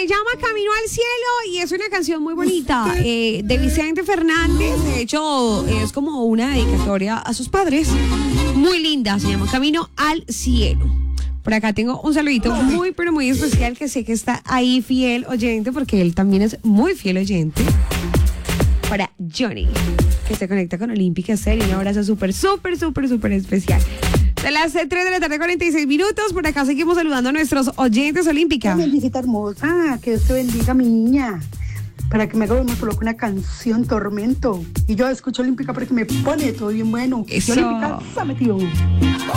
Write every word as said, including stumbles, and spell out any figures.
Se llama Camino al Cielo y es una canción muy bonita eh, de Vicente Fernández. De hecho, es como una dedicatoria a sus padres. Muy linda, se llama Camino al Cielo. Por acá tengo un saludito muy, pero muy especial que sé que está ahí fiel oyente, porque él también es muy fiel oyente. Para Johnny, que se conecta con Olímpica Serie. Un abrazo súper, súper, súper, súper especial. De las tres de la tarde, cuarenta y seis minutos. Por acá seguimos saludando a nuestros oyentes Olímpica. Bendita hermosa, que Dios te bendiga, mi niña. Para que me haga me coloque una canción, Tormento. Y yo escucho Olímpica porque me pone todo bien bueno. Eso. Y Olímpica se ha metido.